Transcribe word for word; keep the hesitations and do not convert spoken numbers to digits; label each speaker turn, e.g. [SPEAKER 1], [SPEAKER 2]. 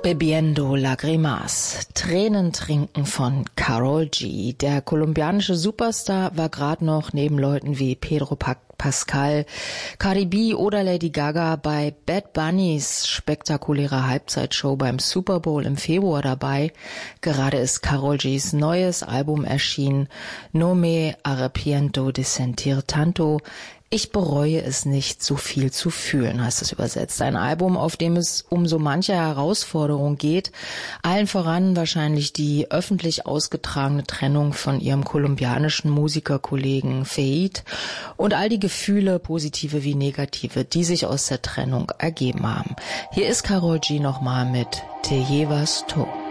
[SPEAKER 1] Bebiendo Lagrimas, Tränen trinken von Karol G. Der kolumbianische Superstar war gerade noch neben Leuten wie Pedro pa- Pascal, Cardi B oder Lady Gaga bei Bad Bunnys spektakulärer Halbzeitshow beim Super Bowl im Februar dabei. Gerade ist Karol Gs neues Album erschienen, No me arrepiento de sentir tanto. Ich bereue es nicht, so viel zu fühlen, heißt es übersetzt. Ein Album, auf dem es um so manche Herausforderung geht. Allen voran wahrscheinlich die öffentlich ausgetragene Trennung von ihrem kolumbianischen Musikerkollegen Feid und all die Gefühle, positive wie negative, die sich aus der Trennung ergeben haben. Hier ist Karol G nochmal mit Te llevas tú.